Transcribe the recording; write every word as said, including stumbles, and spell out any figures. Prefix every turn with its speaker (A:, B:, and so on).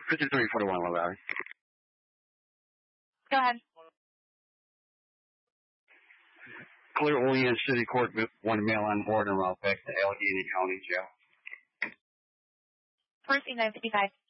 A: fifty-three forty-one, Low Valley.
B: Go ahead.
A: Clear Olean City Court, one mail on board and route back to Allegheny County Jail.
B: Proceed nine fifty-five.